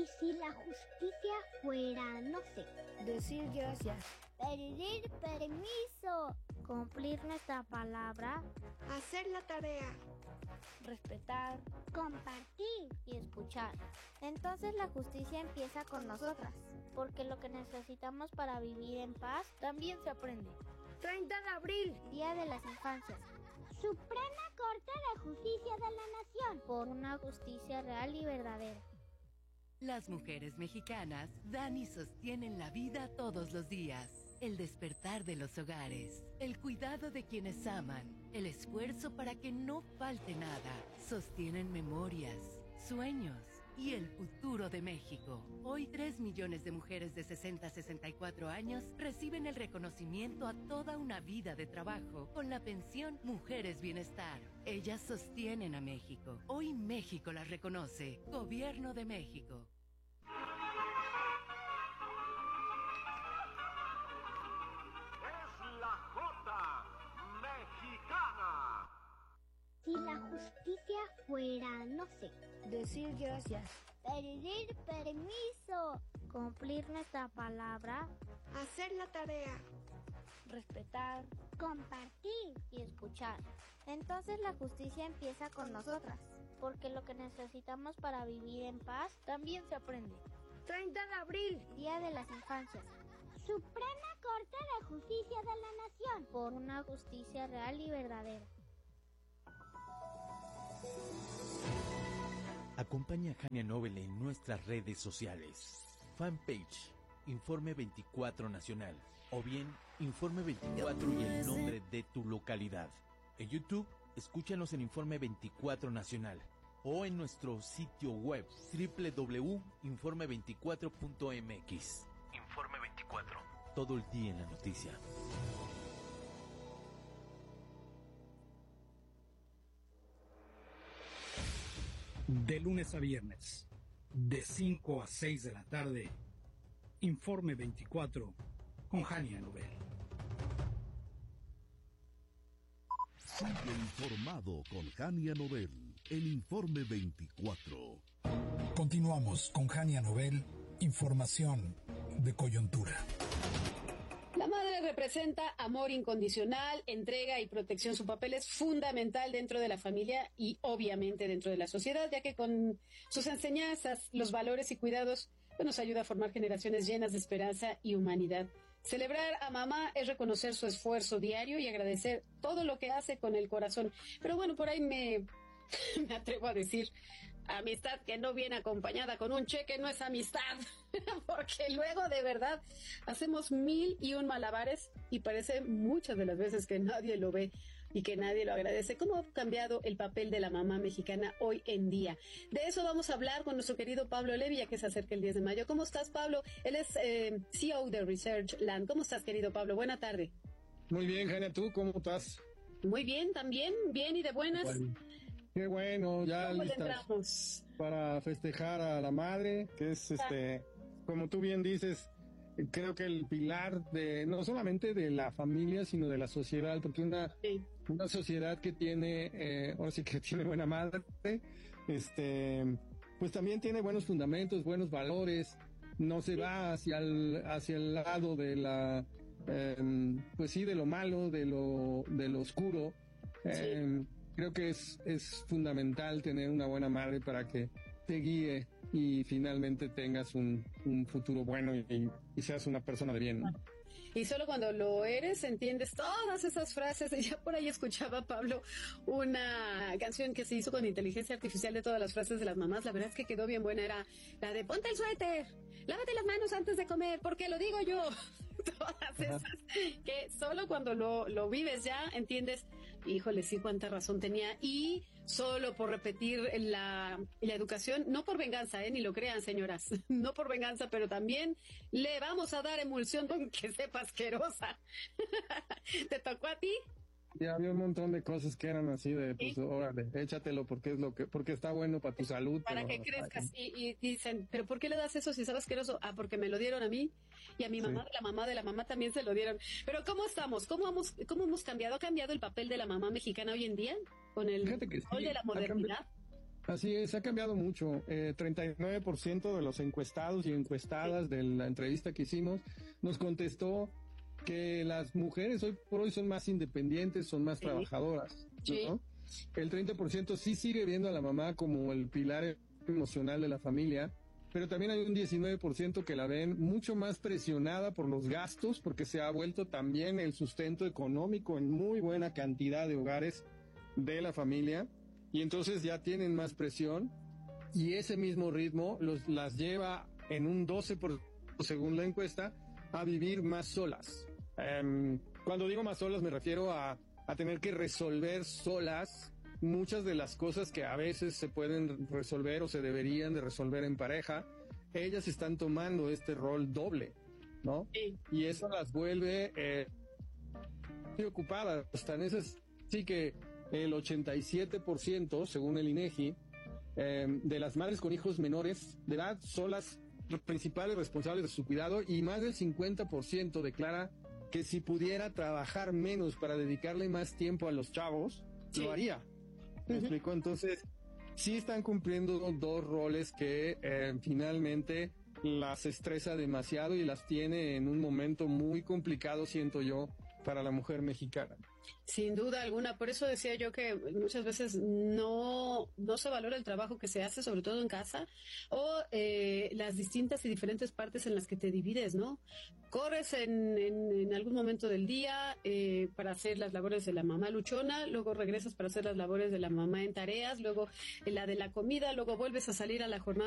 ¿Y si la justicia fuera, no sé, decir gracias, pedir permiso, cumplir nuestra palabra, hacer la tarea, respetar, compartir y escuchar? Entonces la justicia empieza con nosotras, porque lo que necesitamos para vivir en paz también se aprende. 30 de abril, Día de las Infancias. Suprema Corte de Justicia de la Nación. Por una justicia real y verdadera. Las mujeres mexicanas dan y sostienen la vida todos los días. El despertar de los hogares, el cuidado de quienes aman, el esfuerzo para que no falte nada. Sostienen memorias, sueños y el futuro de México. Hoy 3 millones de mujeres de 60 a 64 años reciben el reconocimiento a toda una vida de trabajo con la pensión Mujeres Bienestar. Ellas sostienen a México. Hoy México las reconoce. Gobierno de México. Es la Jota Mexicana. Si la justicia fuera, no sé, decir gracias, pedir permiso, cumplir nuestra palabra, hacer la tarea, respetar, compartir y escuchar. Entonces la justicia empieza con nosotras, porque lo que necesitamos para vivir en paz también se aprende. 30 de abril, Día de las Infancias. Suprema Corte de Justicia de la Nación. Por una justicia real y verdadera. Acompaña a Jania Nobel en nuestras redes sociales. Fanpage, Informe 24 Nacional. O bien, Informe 24 y el nombre de tu localidad. En YouTube, escúchanos en Informe 24 Nacional. O en nuestro sitio web www.informe24.mx. Informe 24. Todo el día en la noticia. De lunes a viernes, de 5 a 6 de la tarde, Informe 24 con Jania Nobel. Sigue informado con Jania Nobel, el Informe 24. Continuamos con Jania Nobel, información de coyuntura. La madre representa amor incondicional, entrega y protección. Su papel es fundamental dentro de la familia y obviamente dentro de la sociedad, ya que con sus enseñanzas, los valores y cuidados, nos ayuda a formar generaciones llenas de esperanza y humanidad. Celebrar a mamá es reconocer su esfuerzo diario y agradecer todo lo que hace con el corazón. Pero bueno, por ahí me atrevo a decir, amistad que no viene acompañada con un cheque no es amistad, porque luego de verdad hacemos 1001 malabares y parece muchas de las veces que nadie lo ve y que nadie lo agradece. ¿Cómo ha cambiado el papel de la mamá mexicana hoy en día? De eso vamos a hablar con nuestro querido Pablo Levi, ya que se acerca el 10 de mayo. ¿Cómo estás, Pablo? Él es CEO de Research Land. ¿Cómo estás, querido Pablo? Buena tarde. Muy bien, Jania, ¿tú cómo estás? Muy bien, también, bien y de buenas. Bueno. Qué bueno, ya listas para festejar a la madre, que es como tú bien dices, creo que el pilar de no solamente de la familia, sino de la sociedad, porque una sociedad que tiene, ahora sí que tiene buena madre, pues también tiene buenos fundamentos, buenos valores, no se va hacia el lado de la, pues sí, de lo malo, de lo oscuro. Creo que es fundamental tener una buena madre para que te guíe y finalmente tengas un futuro bueno y seas una persona de bien, ¿no? Y solo cuando lo eres entiendes todas esas frases. Ya por ahí escuchaba, Pablo, una canción que se hizo con inteligencia artificial de todas las frases de las mamás. La verdad es que quedó bien buena. Era la de ponte el suéter, lávate las manos antes de comer, porque lo digo yo. Todas esas que solo cuando lo vives ya entiendes, híjole, sí, cuánta razón tenía. Y solo por repetir la educación, no por venganza, ni lo crean, señoras, no por venganza, pero también le vamos a dar emulsión aunque sepa asquerosa. ¿Te tocó a ti? Ya había un montón de cosas que eran así de, pues, órale, échatelo porque está bueno para tu salud. Para que crezcas. Y dicen, ¿pero por qué le das eso si sabe asqueroso? Ah, porque me lo dieron a mí y a mi mamá, de la mamá también se lo dieron. Pero ¿cómo estamos? ¿Cómo hemos cambiado? ¿Ha cambiado el papel de la mamá mexicana hoy en día? Con el rol de la modernidad. Así es, ha cambiado mucho. 39% de los encuestados y encuestadas de la entrevista que hicimos nos contestó que las mujeres hoy por hoy son más independientes, son más trabajadoras, ¿no? El 30% sí sigue viendo a la mamá como el pilar emocional de la familia, pero también hay un 19% que la ven mucho más presionada por los gastos, porque se ha vuelto también el sustento económico en muy buena cantidad de hogares de la familia, y entonces ya tienen más presión, y ese mismo ritmo las lleva en un 12%, según la encuesta, a vivir más solas. Cuando digo más solas me refiero a tener que resolver solas muchas de las cosas que a veces se pueden resolver o se deberían de resolver en pareja. Ellas están tomando este rol doble, ¿no? Sí. Y eso las vuelve ocupadas. Tan es así que el 87%, según el INEGI, de las madres con hijos menores de edad son las principales responsables de su cuidado, y más del 50% declara que si pudiera trabajar menos para dedicarle más tiempo a los chavos, sí, lo haría. ¿Me explico? Entonces, sí están cumpliendo dos roles que finalmente las estresa demasiado y las tiene en un momento muy complicado, siento yo, para la mujer mexicana. Sin duda alguna, por eso decía yo que muchas veces no se valora el trabajo que se hace, sobre todo en casa, o las distintas y diferentes partes en las que te divides, ¿no? Corres en algún momento del día para hacer las labores de la mamá luchona, luego regresas para hacer las labores de la mamá en tareas, luego la de la comida, luego vuelves a salir a la jornada